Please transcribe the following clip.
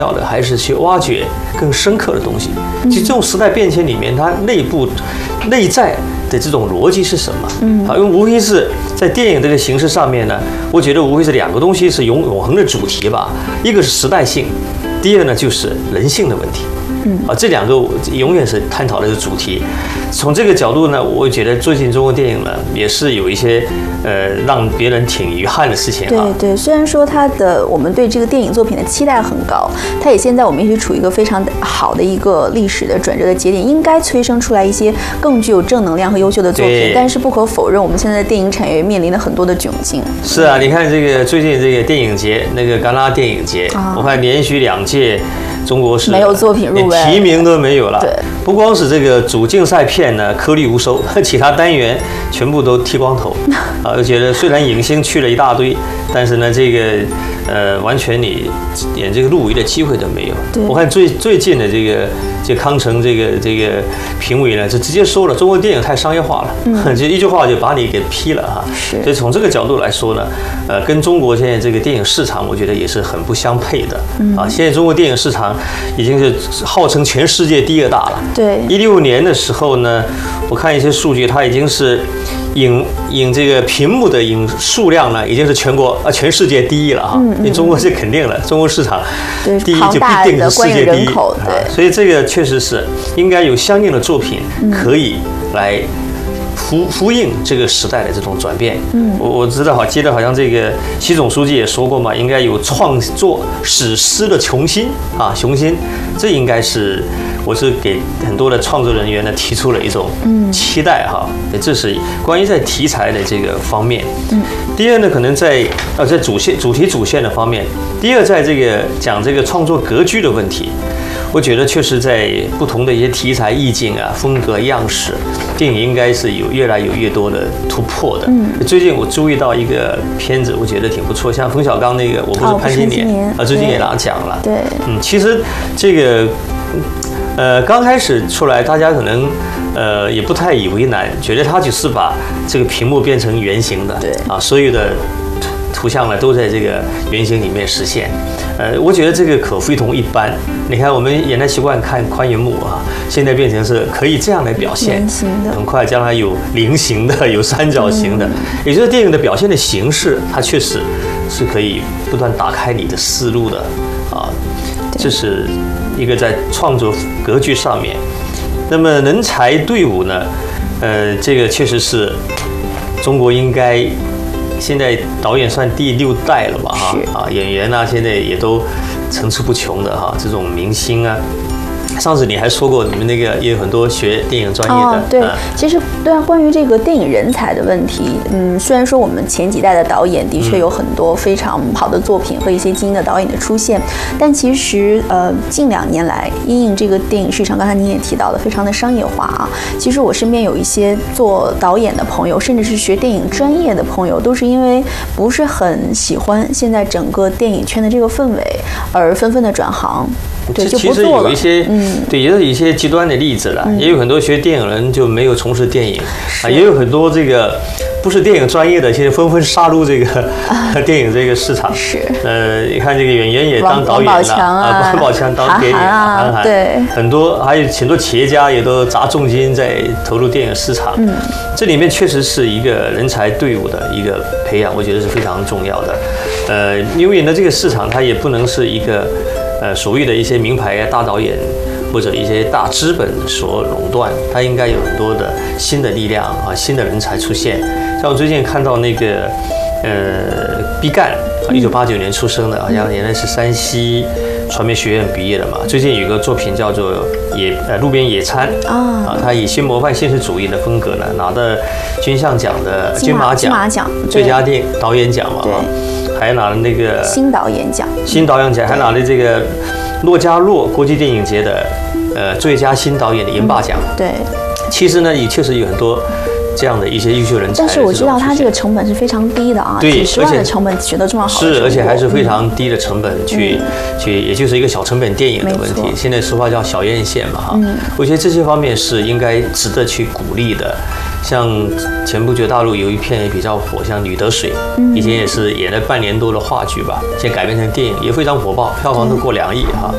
要的还是去挖掘更深刻的东西。其实这种时代变迁里面，它内在的这种逻辑是什么？因为无非是在电影这个形式上面呢，我觉得无非是两个东西是永恒的主题吧，一个是时代性，第二呢就是人性的问题。这两个永远是探讨的主题。从这个角度呢，我觉得最近中国电影呢也是有一些让别人挺遗憾的事情啊。 对，虽然说我们对这个电影作品的期待很高，它也现在我们也许处于一个非常好的一个历史的转折的节点，应该催生出来一些更具有正能量和优秀的作品。但是不可否认，我们现在的电影产业面临了很多的窘境。 是啊，你看这个最近这个电影节，那个戛纳电影节，我看连续2届。中国是没有作品入围， 连提名都没有了。 对， 不光是这个主竞赛片呢颗粒无收，其他单元全部都剃光头。我觉得虽然影星去了一大堆，但是呢，这个完全你连这个入围的机会都没有。我看最近的这康城这个评委呢，就直接说了，中国电影太商业化了，就一句话就把你给批了哈。所以从这个角度来说呢，跟中国现在这个电影市场，我觉得也是很不相配的。现在中国电影市场已经是号称全世界第2大了。 对 ，16年的时候呢，我看一些数据，它已经是影这个屏幕的影数量呢，已经是全世界第1了哈。因为中国是肯定了，中国市场第1就必定是世界第1。 对， 所以这个确实是应该有相应的作品可以来呼应这个时代的这种转变。我记得好像这个习总书记也说过嘛，应该有创作史诗的雄心，这应该是我是给很多的创作人员呢提出了一种期待哈。这是关于在题材的这个方面。第二呢，可能在主题主线的方面。第二，在这个讲这个创作格局的问题。我觉得确实在不同的一些题材意境啊、风格样式，电影应该是有越来越多的突破的。最近我注意到一个片子，我觉得挺不错，像冯小刚那个《我不是潘金莲》最近也拿奖了。 对， 其实这个刚开始出来，大家可能也不太以为难，觉得他只是把这个屏幕变成圆形的， 对所有的图像呢都在这个圆形里面实现。我觉得这个可非同一般。你看，我们原来习惯看宽银幕啊，现在变成是可以这样来表现，很快将来有菱形的，有三角形的，也就是电影的表现的形式，它确实是可以不断打开你的思路的啊。这是一个在创作格局上面。那么人才队伍呢，这个确实是中国应该。现在导演算第6代了吧？演员啊，现在也都层出不穷的哈，这种明星啊。上次你还说过，你们那个也有很多学电影专业的。 对，其实对啊，关于这个电影人才的问题，虽然说我们前几代的导演的确有很多非常好的作品和一些精英的导演的出现，但其实近2年来，因应这个电影市场，刚才您也提到了，非常的商业化啊。其实我身边有一些做导演的朋友，甚至是学电影专业的朋友，都是因为不是很喜欢现在整个电影圈的这个氛围，而纷纷的转行。对，就不做了。其实有一些，对，也有一些极端的例子了。也有很多学电影人就没有从事电影也有很多这个不是电影专业的，现在纷纷杀入这个电影这个市场。 是。 你看这个演员也当导演了，王宝强当电影，韩寒， 对， 很多还有很多企业家也都砸重金在投入电影市场。这里面确实是一个人才队伍的一个培养，我觉得是非常重要的。因为呢，这个市场它也不能是一个。所谓的一些名牌大导演或者一些大资本所垄断，它应该有很多的新的力量啊，新的人才出现。像我最近看到那个毕赣，1989年出生的，好像原来是山西传媒学院毕业的嘛。最近有一个作品叫做路边野餐他以新模范现实主义的风格呢，拿的金像奖的金马奖最佳导演奖嘛。还拿了那个新导演奖， 还拿了这个洛迦诺国际电影节的最佳新导演的银霸奖。 对， 其实呢也确实有很多这样的一些优秀人才。 但是我知道他这个成本是非常低的啊，几10万的成本取得这么好的成果。 是，而且还是非常低的成本去，也就是一个小成本电影的问题。现在俗话叫小院线嘛哈。我觉得这些方面是应该值得去鼓励的。像前不久大陆有一片也比较火，像《女得水》，以前也是演了半年多的话剧吧，现在改编成电影也非常火爆，票房都过2亿哈。